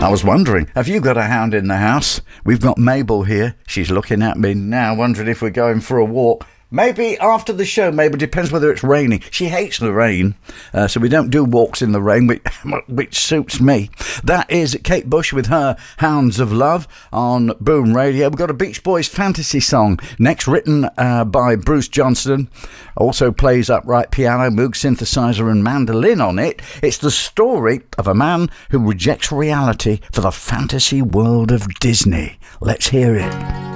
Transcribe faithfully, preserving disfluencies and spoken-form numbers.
I was wondering, have you got a hound in the house? We've got Mabel here. She's looking at me now, wondering if we're going for a walk. Maybe after the show, maybe. Depends whether it's raining. She hates the rain, uh, so we don't do walks in the rain, which, which suits me. That is Kate Bush with her Hounds of Love on Boom Radio. We've got a Beach Boys fantasy song next, written uh, by Bruce Johnston. Also plays upright piano, Moog synthesizer and mandolin on it. It's the story of a man who rejects reality for the fantasy world of Disney. Let's hear it.